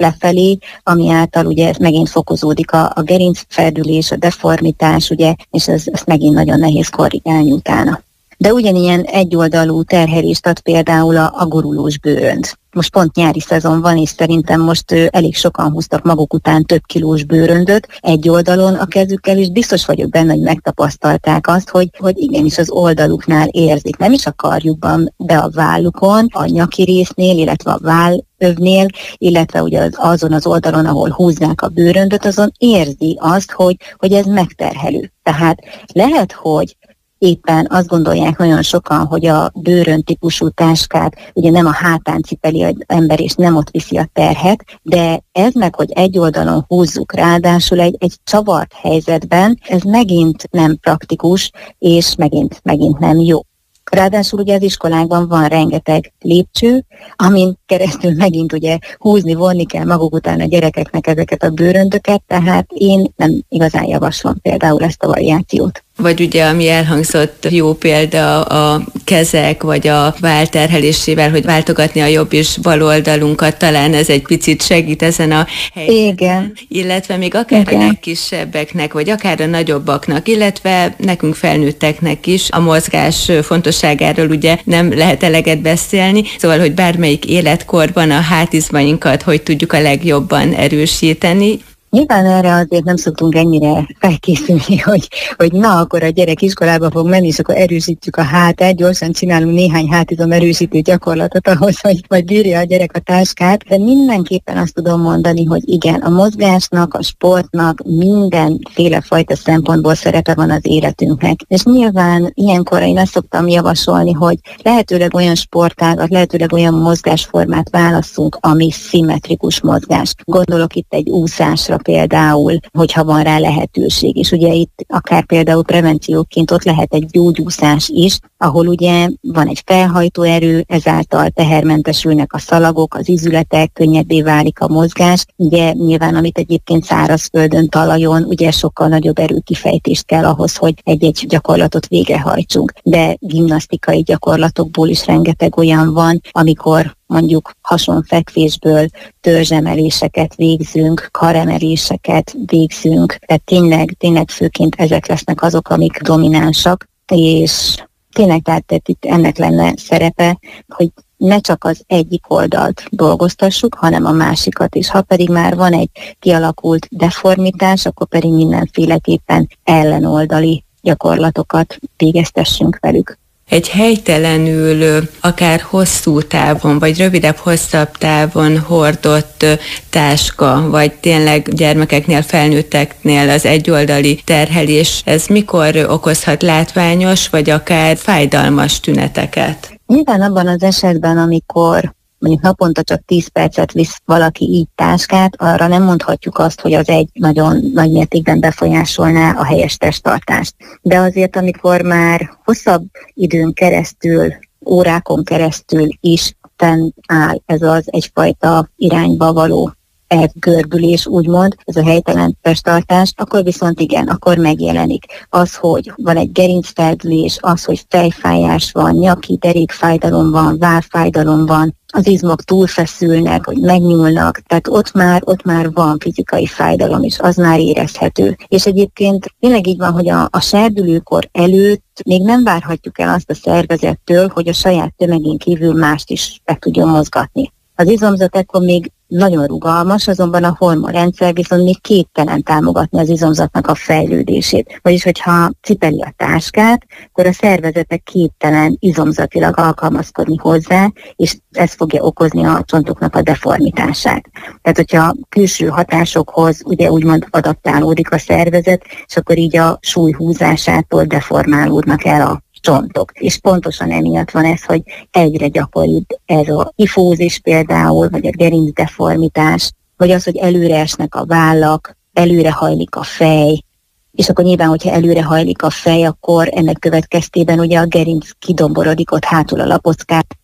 lefelé, ami által ugye ez megint fokozódik a gerincferdülés, a deformitás, ugye, és ezt megint nagyon nehéz korrigálni utána. De ugyanilyen egyoldalú terhelést ad például a gurulós bőrönd. Most pont nyári szezon van, és szerintem most elég sokan húztak maguk után több kilós bőröndöt egy oldalon a kezükkel, és biztos vagyok benne, hogy megtapasztalták azt, hogy igenis az oldaluknál érzik, nem is a karjukban, de a vállukon, a nyaki résznél, illetve a vállövnél, illetve ugye azon az oldalon, ahol húzzák a bőröndöt, azon érzi azt, hogy ez megterhelő. Tehát lehet, hogy éppen azt gondolják nagyon sokan, hogy a bőrönd típusú táskát ugye nem a hátán cipeli az ember, és nem ott viszi a terhet, de ez meg, hogy egy oldalon húzzuk, ráadásul egy csavart helyzetben, ez megint nem praktikus, és megint nem jó. Ráadásul ugye az iskolákban van rengeteg lépcső, amin keresztül megint ugye húzni, vonni kell maguk után a gyerekeknek ezeket a bőröndöket, tehát én nem igazán javaslom például ezt a variációt. Vagy ugye, ami elhangzott, jó példa a kezek, vagy a váll terhelésével, hogy váltogatni a jobb és bal oldalunkat, talán ez egy picit segít ezen a helyzetben. Igen. Illetve még akár a legkisebbeknek, vagy akár a nagyobbaknak, illetve nekünk felnőtteknek is a mozgás fontosságáról ugye nem lehet eleget beszélni, szóval, hogy bármelyik életkorban a hátizmainkat hogy tudjuk a legjobban erősíteni. Nyilván erre azért nem szoktunk ennyire felkészülni, hogy na, akkor a gyerek iskolába fog menni, és akkor erősítjük a hátát, gyorsan csinálunk néhány hátizom erősítő gyakorlatot ahhoz, hogy majd bírja a gyerek a táskát. De mindenképpen azt tudom mondani, hogy igen, a mozgásnak, a sportnak mindenféle fajta szempontból szerepe van az életünknek. És nyilván ilyenkor én azt szoktam javasolni, hogy lehetőleg olyan sportágat, lehetőleg olyan mozgásformát válasszunk, ami szimmetrikus mozgás. Gondolok itt egy úszásra például, hogyha van rá lehetőség. És ugye itt akár például prevencióként ott lehet egy gyógyúszás is, ahol ugye van egy felhajtó erő, ezáltal tehermentesülnek a szalagok, az izületek, könnyebbé válik a mozgás. Ugye nyilván, amit egyébként szárazföldön, talajon, ugye sokkal nagyobb erőkifejtést kell ahhoz, hogy egy-egy gyakorlatot végrehajtsunk. De gimnasztikai gyakorlatokból is rengeteg olyan van, amikor mondjuk hasonfekvésből törzsemeléseket végzünk, karemeléseket végzünk, tehát tényleg főként ezek lesznek azok, amik dominánsak, és tényleg tehát itt ennek lenne szerepe, hogy ne csak az egyik oldalt dolgoztassuk, hanem a másikat is. Ha pedig már van egy kialakult deformitás, akkor pedig mindenféleképpen ellenoldali gyakorlatokat végeztessünk velük. Egy helytelenül, akár hosszú távon, vagy rövidebb, hosszabb távon hordott táska, vagy tényleg gyermekeknél, felnőtteknél az egyoldali terhelés, ez mikor okozhat látványos, vagy akár fájdalmas tüneteket? Nyilván abban az esetben, amikor mondjuk naponta csak 10 percet visz valaki így táskát, arra nem mondhatjuk azt, hogy az egy nagyon nagy mértékben befolyásolná a helyes testtartást. De azért, amikor már hosszabb időn keresztül, órákon keresztül is fennáll ez az egyfajta irányba való elgörbülés, úgymond, ez a helytelen testtartás, akkor viszont igen, akkor megjelenik az, hogy van egy gerincfeldülés, az, hogy fejfájás van, nyaki, derékfájdalom van, vállfájdalom van, az izmok túlfeszülnek, hogy megnyúlnak, tehát ott már van fizikai fájdalom, és az már érezhető. És egyébként tényleg így van, hogy a serdülőkor előtt még nem várhatjuk el azt a szervezettől, hogy a saját tömegén kívül mást is meg tudjon mozgatni. Az izomzat ekkor még nagyon rugalmas, azonban a hormonrendszer viszont még képtelen támogatni az izomzatnak a fejlődését. Vagyis, hogyha cipeli a táskát, akkor a szervezetek képtelen izomzatilag alkalmazkodni hozzá, és ez fogja okozni a csontoknak a deformitását. Tehát, hogyha külső hatásokhoz ugye úgymond adaptálódik a szervezet, és akkor így a súly húzásától deformálódnak el a csontok. És pontosan emiatt van ez, hogy egyre gyakoribb ez a kifózis például, vagy a gerincdeformitás, vagy az, hogy előre esnek a vállak, előre hajlik a fej, és akkor nyilván, hogyha előre hajlik a fej, akkor ennek következtében ugye a gerinc kidomborodik ott hátul a lapockák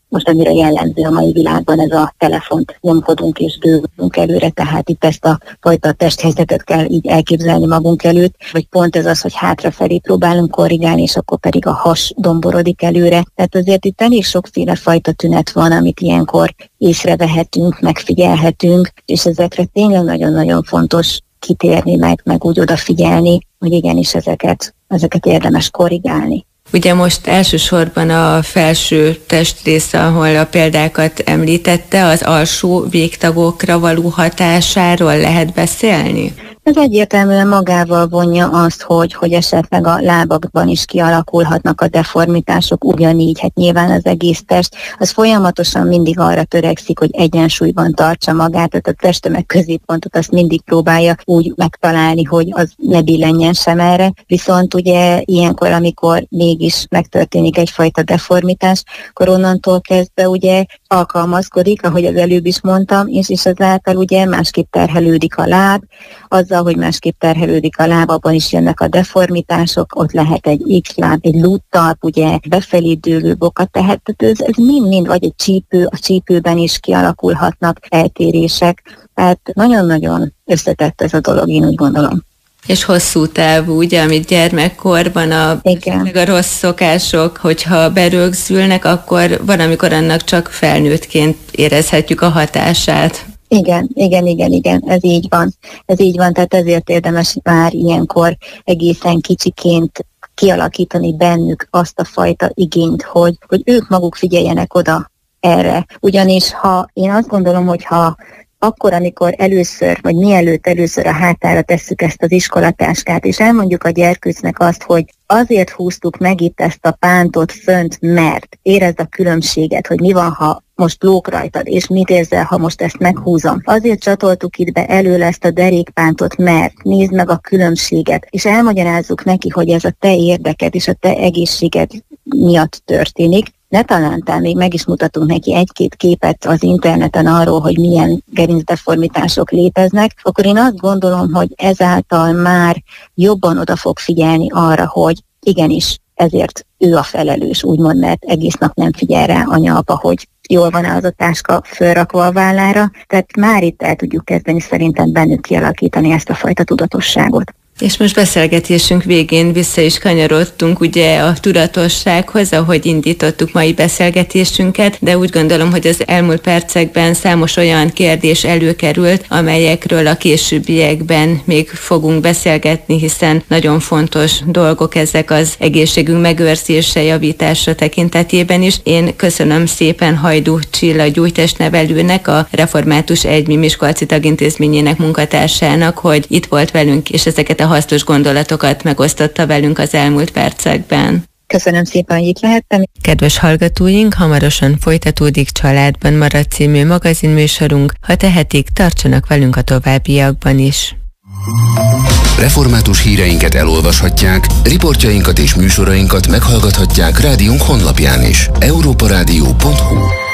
most annyira jellemző a mai világban ez a telefont nyomkodunk és bővülünk előre, tehát itt ezt a fajta testhelyzetet kell így elképzelni magunk előtt, vagy pont ez az, hogy hátrafelé próbálunk korrigálni, és akkor pedig a has domborodik előre. Tehát azért itt elég sokféle fajta tünet van, amit ilyenkor észrevehetünk, megfigyelhetünk, és ezekre tényleg nagyon-nagyon fontos kitérni, meg úgy odafigyelni, hogy igenis ezeket érdemes korrigálni. Ugye most elsősorban a felső testrész, ahol a példákat említette, az alsó végtagokra való hatásáról lehet beszélni? Ez egyértelműen magával vonja azt, hogy esetleg a lábakban is kialakulhatnak a deformitások, ugyanígy, hát nyilván az egész test, az folyamatosan mindig arra törekszik, hogy egyensúlyban tartsa magát, tehát a testtömeg középpontot azt mindig próbálja úgy megtalálni, hogy az ne billenjen sem erre, viszont ugye ilyenkor, amikor mégis megtörténik egyfajta deformitás, akkor onnantól kezdve ugye alkalmazkodik, ahogy az előbb is mondtam, és ezáltal ugye másképp terhelődik a láb, azzal, hogy másképp terhelődik a láb, abban is jönnek a deformitások, ott lehet egy X-láb, egy lúttalp, ugye befelé dőlő boka, tehát ez mind-mind, vagy egy csípő, a csípőben is kialakulhatnak eltérések, tehát nagyon-nagyon összetett ez a dolog, én úgy gondolom. És hosszú távú, ugye, amit gyermekkorban meg a rossz szokások, hogyha berögzülnek, akkor van, amikor annak csak felnőttként érezhetjük a hatását. Igen, ez így van, tehát ezért érdemes már ilyenkor egészen kicsiként kialakítani bennük azt a fajta igényt, hogy ők maguk figyeljenek oda erre. Ugyanis én azt gondolom, hogy akkor, amikor először, vagy mielőtt először a hátára tesszük ezt az iskolatáskát, és elmondjuk a gyerkőcnek azt, hogy azért húztuk meg itt ezt a pántot fönt, mert érezd a különbséget, hogy mi van, ha most lóg rajtad, és mit érzel, ha most ezt meghúzom. Azért csatoltuk itt be elől ezt a derékpántot, mert nézd meg a különbséget, és elmagyarázzuk neki, hogy ez a te érdeked és a te egészséged miatt történik. Netalántán még meg is mutatunk neki egy-két képet az interneten arról, hogy milyen gerincdeformitások léteznek, akkor én azt gondolom, hogy ezáltal már jobban oda fog figyelni arra, hogy igenis ezért ő a felelős, úgymond, mert egész nap nem figyel rá anya-apa, hogy jól van az a táska fölrakva a vállára. Tehát már itt el tudjuk kezdeni szerintem bennük kialakítani ezt a fajta tudatosságot. És most beszélgetésünk végén vissza is kanyarodtunk ugye a tudatossághoz, ahogy indítottuk mai beszélgetésünket, de úgy gondolom, hogy az elmúlt percekben számos olyan kérdés előkerült, amelyekről a későbbiekben még fogunk beszélgetni, hiszen nagyon fontos dolgok ezek az egészségünk megőrzése, javítása tekintetében is. Én köszönöm szépen Hajdú Csilla gyógytestnevelőnek, a Református Egymi Miskolci Tagintézményének munkatársának, hogy itt volt velünk, és ezeket a hasznos gondolatokat megosztotta velünk az elmúlt percekben. Köszönöm szépen, hogy itt lehettem. Kedves hallgatóink, hamarosan folytatódik Családban marad című magazinműsorunk. Ha tehetik, tartsanak velünk a továbbiakban is. Református híreinket elolvashatják, riportjainkat és műsorainkat meghallgathatják rádiónk honlapján is. europarádió.hu